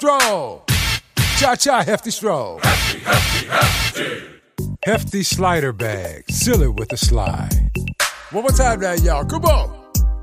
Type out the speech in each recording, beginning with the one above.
Stroll. Cha-cha, hefty stroll. Hefty, hefty, hefty. Hefty slider bag. Seal it with a slide. One more time now, y'all. Come on.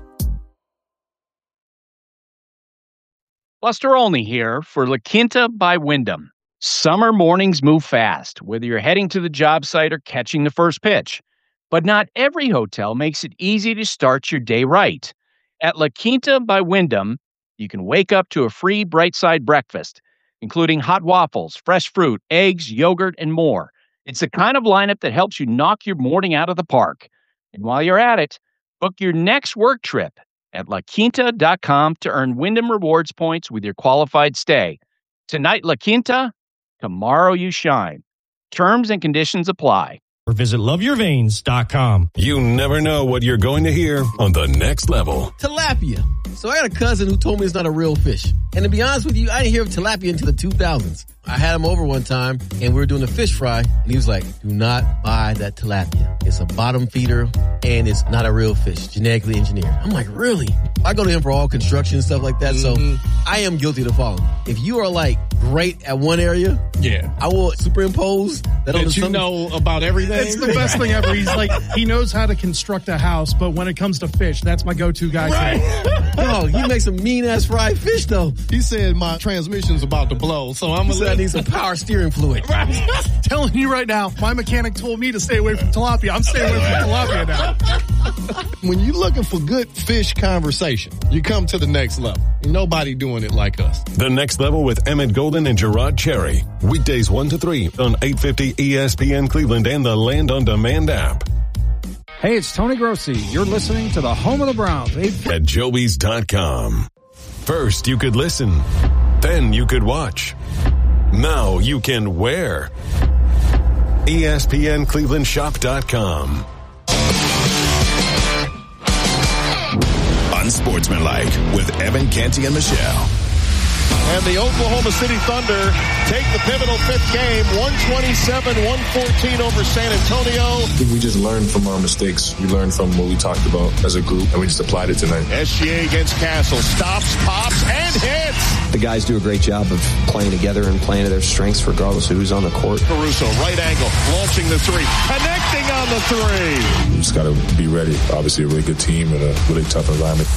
Buster Olney here for La Quinta by Wyndham. Summer mornings move fast, whether you're heading to the job site or catching the first pitch. But not every hotel makes it easy to start your day right. At La Quinta by Wyndham, you can wake up to a free Bright Side breakfast, including hot waffles, fresh fruit, eggs, yogurt, and more. It's the kind of lineup that helps you knock your morning out of the park. And while you're at it, book your next work trip at LaQuinta.com to earn Wyndham Rewards points with your qualified stay. Tonight, La Quinta, tomorrow you shine. Terms and conditions apply. Or visit loveyourveins.com. You never know what you're going to hear on The Next Level. Tilapia. So I got a cousin who told me it's not a real fish. And to be honest with you, I didn't hear of tilapia until the 2000s. I had him over one time, and we were doing a fish fry, and he was like, do not buy that tilapia. It's a bottom feeder, and it's not a real fish, genetically engineered. I'm like, really? I go to him for all construction and stuff like that, so I am guilty to follow. If you are, like, great at one area, I will superimpose that on you know about everything. It's the best thing ever. He's like, he knows how to construct a house, but when it comes to fish, that's my go-to guy. Right. Oh, you make some mean-ass fried fish, though. He said my transmission's about to blow, so I'm going to need some power steering fluid. Right. Telling you right now, my mechanic told me to stay away from tilapia. I'm staying away from tilapia now. When you're looking for good fish conversation, you come to The Next Level. Nobody doing it like us. The Next Level with Emmett Golden and Gerard Cherry. Weekdays 1 to 3 on 850 ESPN Cleveland and the Land On Demand app. Hey, it's Tony Grossi. You're listening to the home of the Browns. At Joey's.com. First, you could listen. Then you could watch. Now you can wear. ESPNClevelandShop.com. Unsportsmanlike with Evan Canty and Michelle. And the Oklahoma City Thunder take the pivotal fifth game, 127-114 over San Antonio. I think we just learned from our mistakes. We learned from what we talked about as a group, and we just applied it tonight. SGA against Castle. Stops, pops, and hits. The guys do a great job of playing together and playing to their strengths regardless of who's on the court. Caruso, right angle, launching the three, connecting on the three. We just got to be ready. Obviously a really good team and a really tough environment.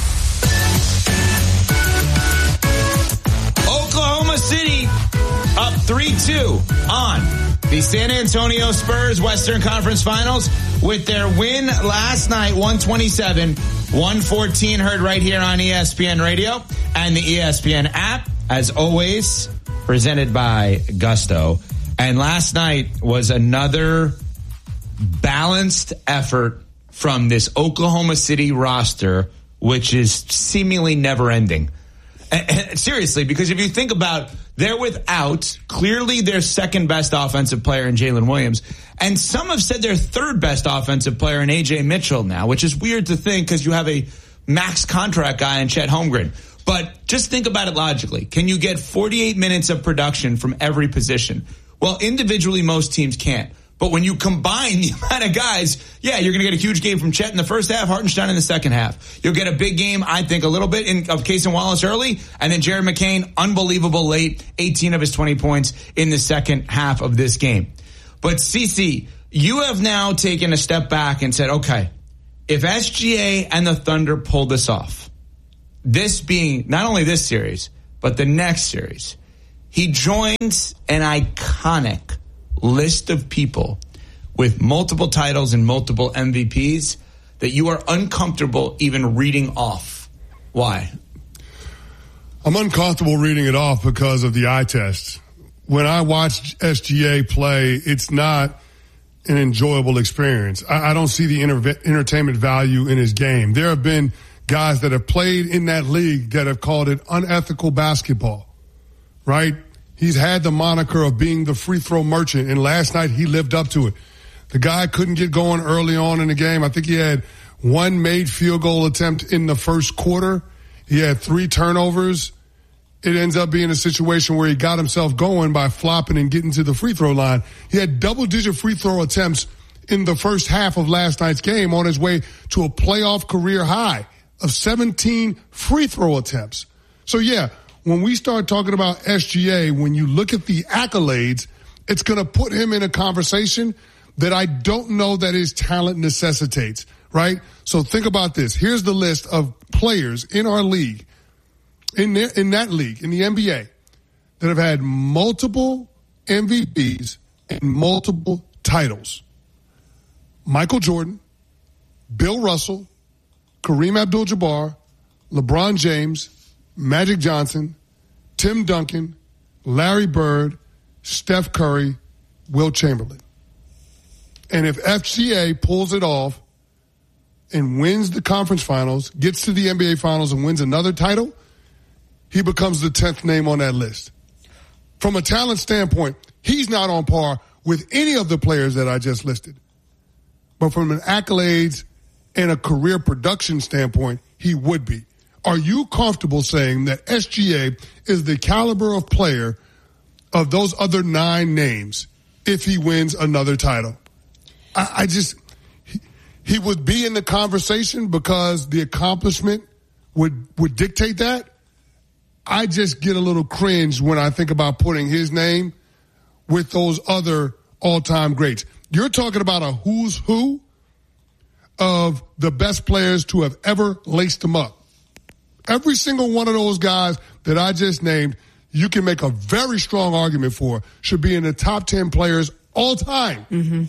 Oklahoma City up 3-2 on the San Antonio Spurs Western Conference Finals with their win last night, 127-114, heard right here on ESPN Radio and the ESPN app, as always, presented by Gusto. And last night was another balanced effort from this Oklahoma City roster, which is seemingly never ending. And seriously, because if you think about, they're without clearly their second best offensive player in Jalen Williams. And some have said their third best offensive player in A.J. Mitchell now, which is weird to think because you have a max contract guy in Chet Holmgren. But just think about it logically. Can you get 48 minutes of production from every position? Well, individually, most teams can't. But when you combine the amount of guys, you're going to get a huge game from Chet in the first half, Hartenstein in the second half. You'll get a big game, I think, a little bit of Case and Wallace early, and then Jared McCain, unbelievable late, 18 of his 20 points in the second half of this game. But CC, you have now taken a step back and said, okay, if SGA and the Thunder pull this off, this being not only this series, but the next series, he joins an iconic list of people with multiple titles and multiple MVPs that you are uncomfortable even reading off. Why? I'm uncomfortable reading it off because of the eye test. When I watch SGA play, it's not an enjoyable experience. I don't see the entertainment value in his game. There have been guys that have played in that league that have called it unethical basketball, right? He's had the moniker of being the free throw merchant, and last night he lived up to it. The guy couldn't get going early on in the game. I think he had one made field goal attempt in the first quarter. He had 3 turnovers. It ends up being a situation where he got himself going by flopping and getting to the free throw line. He had double-digit free throw attempts in the first half of last night's game on his way to a playoff career high of 17 free throw attempts. So, when we start talking about SGA, when you look at the accolades, it's going to put him in a conversation that I don't know that his talent necessitates, right? So think about this. Here's the list of players in our league, in that league, in the NBA, that have had multiple MVPs and multiple titles. Michael Jordan, Bill Russell, Kareem Abdul-Jabbar, LeBron James, Magic Johnson, Tim Duncan, Larry Bird, Steph Curry, Wilt Chamberlain. And if FGA pulls it off and wins the conference finals, gets to the NBA finals and wins another title, he becomes the 10th name on that list. From a talent standpoint, he's not on par with any of the players that I just listed. But from an accolades and a career production standpoint, he would be. Are you comfortable saying that SGA is the caliber of player of those other 9 names if he wins another title? He would be in the conversation because the accomplishment would dictate that. I just get a little cringe when I think about putting his name with those other all-time greats. You're talking about a who's who of the best players to have ever laced them up. Every single one of those guys that I just named, you can make a very strong argument for, should be in the top 10 players all time. Mm-hmm.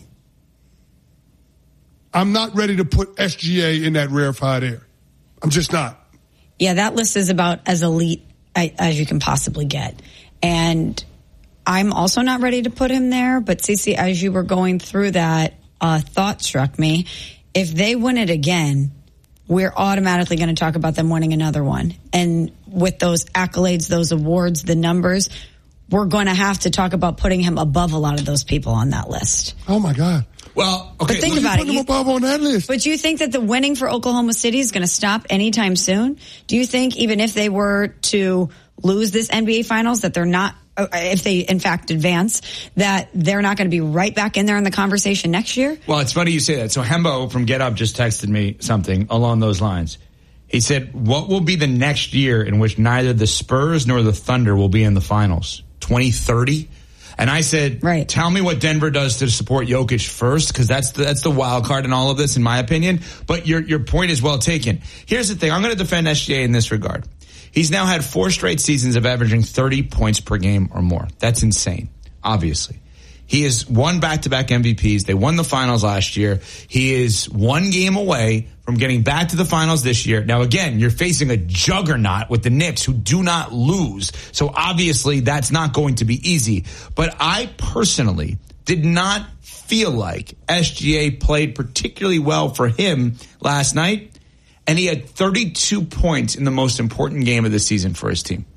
I'm not ready to put SGA in that rarefied air. I'm just not. Yeah, that list is about as elite as you can possibly get. And I'm also not ready to put him there. But, Cece, as you were going through that, thought struck me. If they win it again, we're automatically going to talk about them winning another one. And with those accolades, those awards, the numbers, we're going to have to talk about putting him above a lot of those people on that list. Oh, my God. Well, okay. But think about it. Him above on that list. But do you think that the winning for Oklahoma City is going to stop anytime soon? Do you think even if they were to lose this NBA Finals, that they're not, if they in fact advance, that they're not going to be right back in there in the conversation next year? Well, it's funny you say that. So Hembo from Get Up just texted me something along those lines. He said, what will be the next year in which neither the Spurs nor the Thunder will be in the finals? 2030? And I said, right. Tell me what Denver does to support Jokic first, because that's the wild card in all of this, in my opinion. But your point is well taken. Here's the thing. I'm going to defend SGA in this regard. He's now had 4 straight seasons of averaging 30 points per game or more. That's insane, obviously. He has won back-to-back MVPs. They won the finals last year. He is 1 game away from getting back to the finals this year. Now, again, you're facing a juggernaut with the Knicks who do not lose. So obviously that's not going to be easy. But I personally did not feel like SGA played particularly well for him last night. And he had 32 points in the most important game of the season for his team.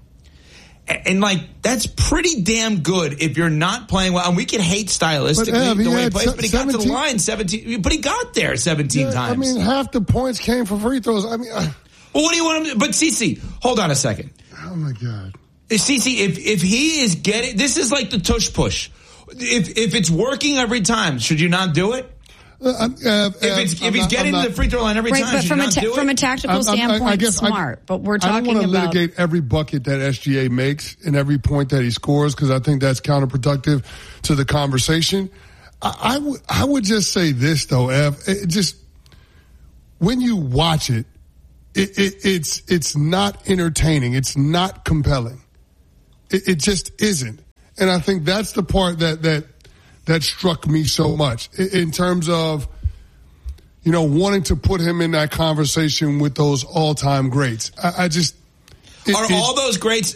And that's pretty damn good if you're not playing well. And we can hate stylistically the way he plays, but he got to the line 17. But he got there 17 times. I mean, half the points came from free throws. I mean, well, what do you want him to? But Cece, hold on a second. Oh my God, Cece, if he is getting, this is like the tush push. If it's working every time, should you not do it? If he's getting to the free throw line every time, but from a tactical standpoint, smart. But we're talking about. I don't want to litigate every bucket that SGA makes and every point that he scores, because I think that's counterproductive to the conversation. I would just say this though, Ev. Just when you watch it, it's not entertaining. It's not compelling. It just isn't. And I think that's the part that struck me so much in terms of, wanting to put him in that conversation with those all-time greats. All those greats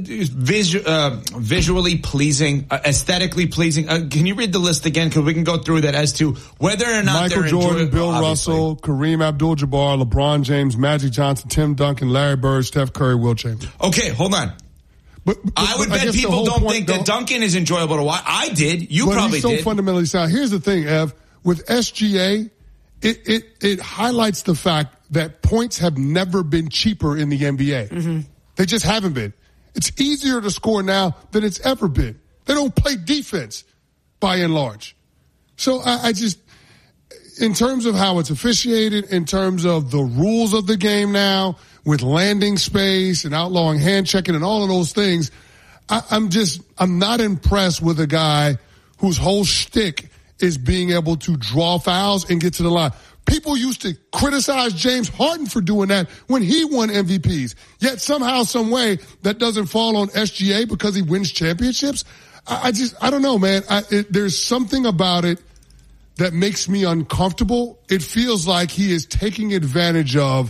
visually pleasing, aesthetically pleasing? Can you read the list again? Because we can go through that as to whether or not Michael they're Jordan, Bill Russell, Kareem Abdul-Jabbar, LeBron James, Magic Johnson, Tim Duncan, Larry Bird, Steph Curry, Wilt Chamberlain. Okay, hold on. But I would bet people don't think that Duncan is enjoyable to watch. I did. You probably did. He's so fundamentally sound. Here's the thing, Ev. With SGA, it highlights the fact that points have never been cheaper in the NBA. Mm-hmm. They just haven't been. It's easier to score now than it's ever been. They don't play defense, by and large. So I just, in terms of how it's officiated, in terms of the rules of the game now, with landing space and outlawing hand checking and all of those things. I'm not impressed with a guy whose whole shtick is being able to draw fouls and get to the line. People used to criticize James Harden for doing that when he won MVPs. Yet somehow, some way, that doesn't fall on SGA because he wins championships. I don't know, man. There's something about it that makes me uncomfortable. It feels like he is taking advantage of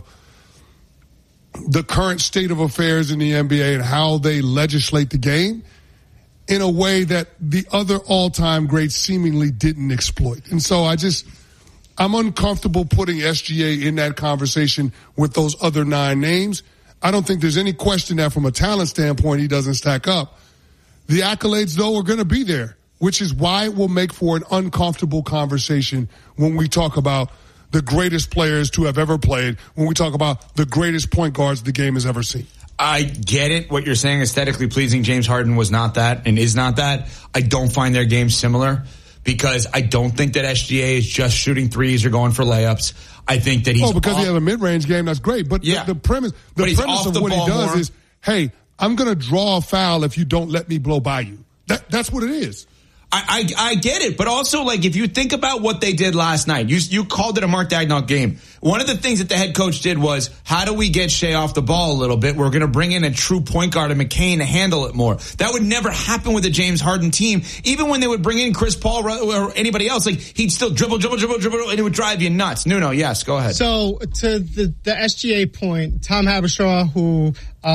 the current state of affairs in the NBA and how they legislate the game in a way that the other all-time greats seemingly didn't exploit. And so I'm uncomfortable putting SGA in that conversation with those other 9 names. I don't think there's any question that from a talent standpoint, he doesn't stack up. The accolades, though, are going to be there, which is why it will make for an uncomfortable conversation when we talk about the greatest players to have ever played, when we talk about the greatest point guards the game has ever seen. I get it. What you're saying, aesthetically pleasing. James Harden was not that and is not that. I don't find their games similar because I don't think that SGA is just shooting threes or going for layups. I think that he's because he has a mid-range game, that's great. But the premise of what he does is, hey, I'm going to draw a foul if you don't let me blow by you. That's what it is. I get it, but also, like, if you think about what they did last night, you called it a Mark Daigneault game. One of the things that the head coach did was, how do we get Shea off the ball a little bit? We're going to bring in a true point guard and McCain to handle it more. That would never happen with a James Harden team. Even when they would bring in Chris Paul or anybody else, like, he'd still dribble, and it would drive you nuts. Nuno, yes, go ahead. So, to the SGA point, Tom Habershaw, who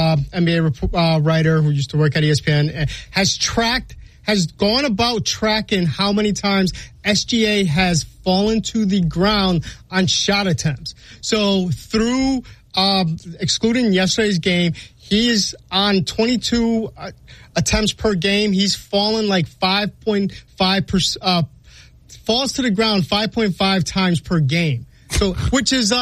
NBA writer who used to work at ESPN, has gone about tracking how many times SGA has fallen to the ground on shot attempts. So through, excluding yesterday's game, he is on 22 attempts per game. He's fallen like 5.5%, falls to the ground 5.5 times per game. So, which is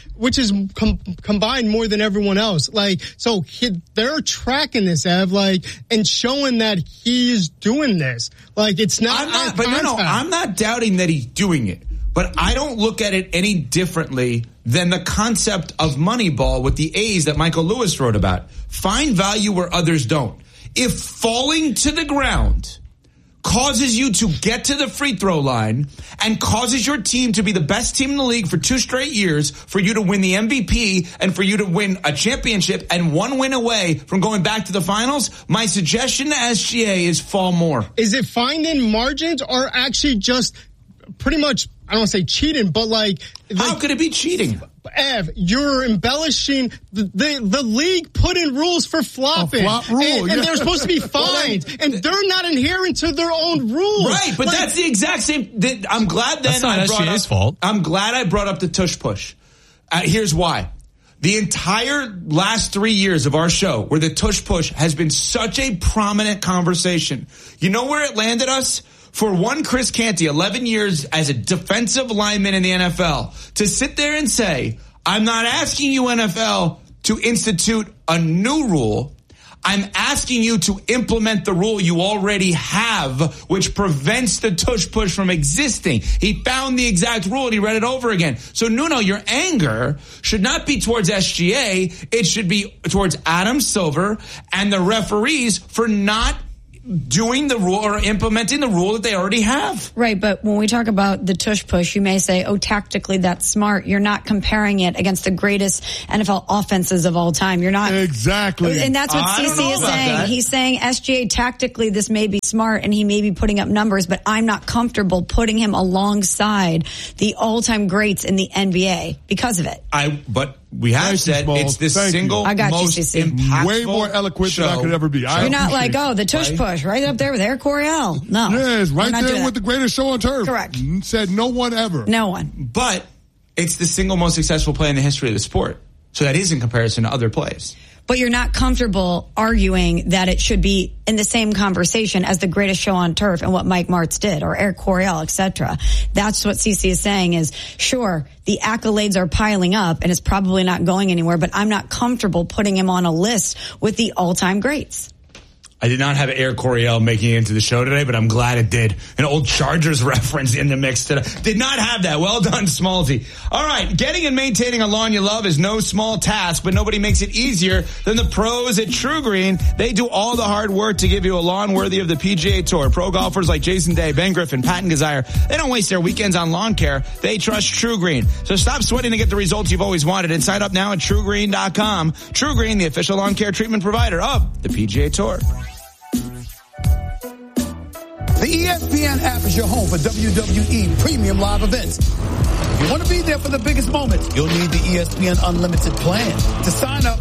combined more than everyone else. Like, so they're tracking this, Ev, and showing that he is doing this. Like, it's not. I'm not doubting that he's doing it, but I don't look at it any differently than the concept of Moneyball with the A's that Michael Lewis wrote about. Find value where others don't. If falling to the ground causes you to get to the free throw line and causes your team to be the best team in the league for 2 straight years, for you to win the MVP and for you to win a championship and 1 win away from going back to the finals, my suggestion to SGA is fall more. Is it finding margins or actually just pretty much, I don't want to say cheating, but how could it be cheating? Ev, you're embellishing. The league put in rules for flopping. A flop rule, and they're supposed to be fined. And they're not adhering to their own rules. Right, but that's the exact same. I'm glad that's not SGA's fault. I'm glad I brought up the tush push. Here's why. The entire last 3 years of our show, where the tush push has been such a prominent conversation, you know where it landed us? For one, Chris Canty, 11 years as a defensive lineman in the NFL, to sit there and say, I'm not asking you, NFL, to institute a new rule. I'm asking you to implement the rule you already have, which prevents the tush push from existing. He found the exact rule and he read it over again. So, Nuno, your anger should not be towards SGA. It should be towards Adam Silver and the referees for not doing the rule or implementing the rule that they already have. Right, but when we talk about the tush push, you may say, oh, tactically that's smart. You're not comparing it against the greatest NFL offenses of all time. You're not. Exactly. And that's what CC is saying. That. He's saying SGA tactically this may be smart and he may be putting up numbers, but I'm not comfortable putting him alongside the all-time greats in the NBA because of it. But we have said it's the single most impactful, way more eloquent than I could ever be. You're not like, oh, the tush push right up there with Air Coryell. No. Yes, right there with the greatest show on turf. Correct. Said no one ever. No one. But it's the single most successful play in the history of the sport. So that is in comparison to other plays. But you're not comfortable arguing that it should be in the same conversation as the greatest show on turf and what Mike Martz did or Air Coryell, etc. That's what CC is saying is, sure, the accolades are piling up and it's probably not going anywhere, but I'm not comfortable putting him on a list with the all-time greats. I did not have Air Coryell making it into the show today, but I'm glad it did. An old Chargers reference in the mix today. Did not have that. Well done, Smallsy. All right, getting and maintaining a lawn you love is no small task, but nobody makes it easier than the pros at True Green. They do all the hard work to give you a lawn worthy of the PGA Tour. Pro golfers like Jason Day, Ben Griffin, Patton Gazire, they don't waste their weekends on lawn care. They trust True Green. So stop sweating to get the results you've always wanted and sign up now at TrueGreen.com. True Green, the official lawn care treatment provider of the PGA Tour. The ESPN app is your home for WWE premium live events. If you want to be there for the biggest moments, you'll need the ESPN Unlimited plan. To sign up,